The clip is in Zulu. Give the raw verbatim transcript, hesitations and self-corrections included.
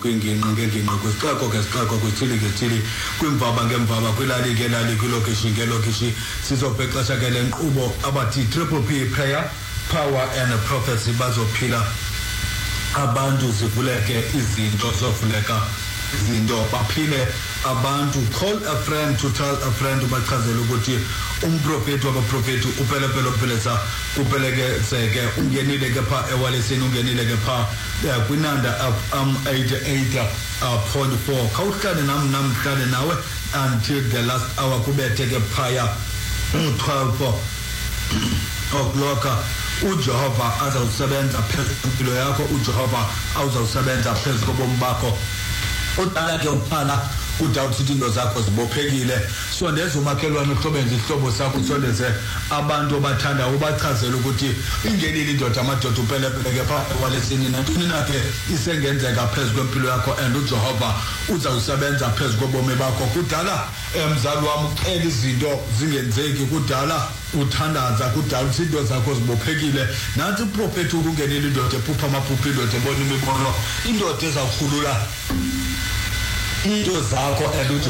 kwinginqi ngenginqi kwisixeko ngesixeko kwithili ngethili kwimvaba ngemvaba kwilali ngelali kwilokishi ngelokishi sizobhexesha ke le nkqubo abathi triple P prayer power and prophecy bazophila abantu zivuleke izinto zovuleka izinto baphile abantu. Call a friend to tell a friend ubachazela ukuthi umprofeti wabaprofeti upelepele upheleza kupelekezeke ungenile ke pha ewalesini ungenile ke pha kwinanda am eighty-eight point four khawuhlale nam namhlanje nawe until the last hour kubethe ke phaya twelve o'clock uJehova azawusebenza phezu kwempilo yakho uJehova awuzawusebenza phezu kobomi bakho udala ke uphana udawuthi into zakho zibophekile. Sondeza umakhelwane uhlobenze isihlobo sakho sondeze abantu abathanda ubachazela ukuthi ingenile indoda amadoda upelepele ke pha walesini nantoni na ke isengenzeka phezu kwempilo yakho and uJehova uzawusebenza phezu kobomi bakho. Kudala emzali wami uxela izinto zingenzeki kudala uthandaza kudala izinto zakho zibophekile nansi uprofeti ukungenile indoda ephupha amaphupho indoda ebona imibono indoda ezawukhulula into zakho and